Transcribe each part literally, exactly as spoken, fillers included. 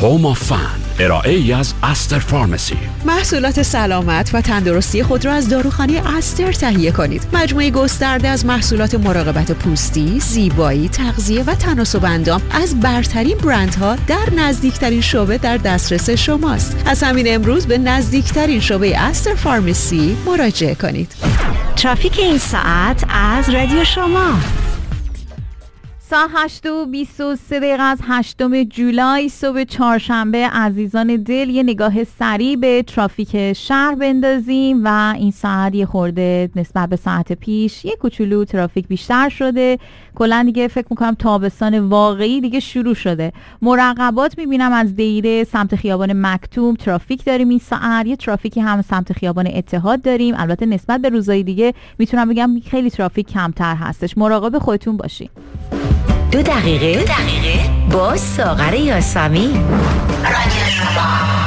Home of Fun، ارائه ای از استر فارمسی. محصولات سلامت و تندرستی خود را از داروخانه استر تهیه کنید. مجموعه گسترده از محصولات مراقبت پوستی، زیبایی، تغذیه و تناسب اندام از برترین برندها در نزدیکترین شعبه در دسترس شماست. از همین امروز به نزدیکترین شعبه استر فارمسی مراجعه کنید. ترافیک این ساعت از رادیو شما. ساعت هشت و بیست و سه دقیقه از هشتم جولای صبح چهارشنبه. عزیزان دل، یه نگاه سریع به ترافیک شهر بندازیم و این ساعت یه خورده نسبت به ساعت پیش یه کوچولو ترافیک بیشتر شده. کلا دیگه فکر میکنم تابستان واقعی دیگه شروع شده. مراقبات میبینم از دیره سمت خیابان مکتوم ترافیک داریم این ساعت. یه ترافیکی هم سمت خیابان اتحاد داریم. البته نسبت به روزهای دیگه میتونم بگم خیلی ترافیک کمتر هستش. مراقب خودتون باشین. دو دقیقه دو دقیقه با ساغر یاسمین، رادیو شما.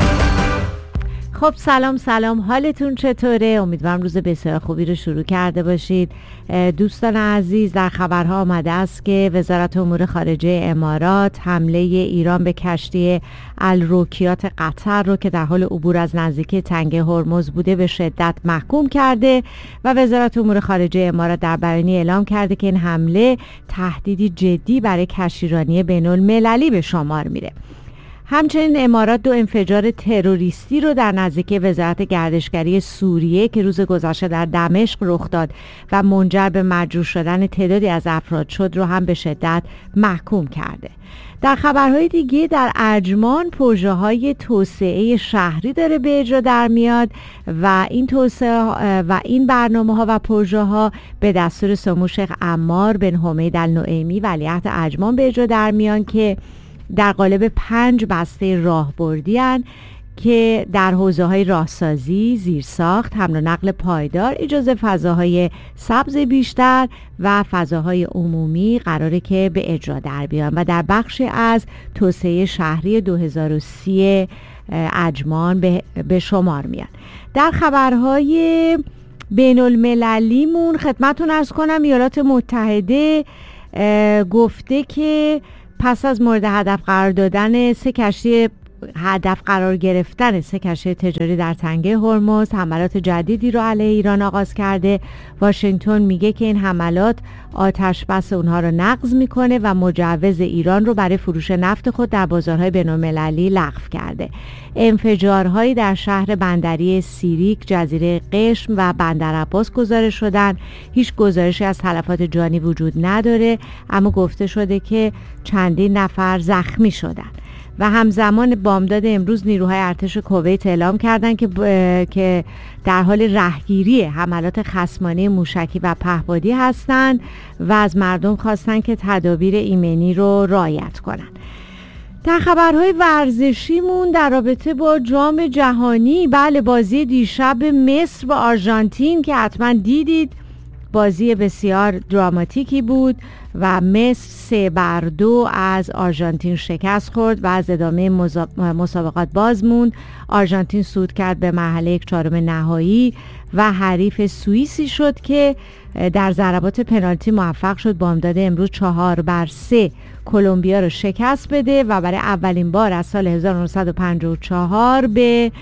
خب سلام سلام، حالتون چطوره؟ امیدوارم روز بسیار خوبی رو شروع کرده باشید. دوستان عزیز، در خبرها آمده است که وزارت امور خارجه امارات حمله ایران به کشتی الروکیات قطر رو که در حال عبور از نزدیکی تنگه هرمز بوده به شدت محکوم کرده و وزارت امور خارجه امارات در بیانیه اعلام کرده که این حمله تهدیدی جدی برای کشتیرانی بین المللی به شمار میره. همچنین امارات دو انفجار تروریستی رو در نزدیکی وزارت گردشگری سوریه که روز گذشته در دمشق رخ داد و منجر به مجروح شدن تعدادی از افراد شد رو هم به شدت محکوم کرده. در خبرهای دیگه، در عجمان پروژه‌های توسعه شهری داره به اجرا در میاد و این توسعه و این برنامه‌ها و پروژه‌ها به دستور سمو شیخ عمار بن حمید النعیمی ولیعهد عجمان به اجرا در میان که در قالب پنج بسته راهبردی هستند که در حوزه‌های راهسازی، زیرساخت، حمل و نقل پایدار، ایجاد فضاهای سبز بیشتر و فضاهای عمومی قراره که به اجرا در بیان و در بخشی از توسعه شهری دو هزار و سی عجمان به, به شمار میان. در خبرهای بین المللیمون خدمتون عرض کنم ایالات متحده گفته که پس از مورد هدف قرار دادن سه کشتی هدف قرار گرفتن سه کشتی تجاری در تنگه هرمز، حملات جدیدی رو علیه ایران آغاز کرده. واشنگتن میگه که این حملات آتش بس اونها رو نقض میکنه و مجوز ایران رو برای فروش نفت خود در بازارهای بین‌المللی لغو کرده. انفجارهایی در شهر بندری سیریک، جزیره قشم و بندر عباس گزارش شدن. هیچ گزارشی از تلفات جانی وجود نداره، اما گفته شده که چندین نفر زخمی شدن. و همزمان بامداد امروز نیروهای ارتش کویت اعلام کردند که ب... که در حال رهگیری حملات خصمانه موشکی و پهپادی هستند و از مردم خواستند که تدابیر ایمنی رو رعایت کنند. در خبرهای ورزشیمون در رابطه با جام جهانی، بله بازی دیشب مصر و آرژانتین که حتما دیدید، بازی بسیار دراماتیکی بود و مصر سه بر دو از آرژانتین شکست خورد و از ادامه مسابقات باز موند. آرژانتین صعود کرد به مرحله یک چهارم نهایی و حریف سوئیسی شد که در ضربات پنالتی موفق شد بامداد امروز چهار بر سه کلمبیا رو شکست بده و برای اولین بار از سال هزار و نهصد و پنجاه و چهار به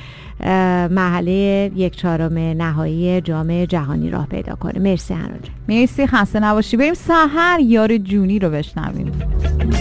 مرحله یک چهارم نهایی جام جهانی راه پیدا کنه. مرسی هنوز. مرسی، خسته نباشی. بریم سحر یار جونی رو بشنویم.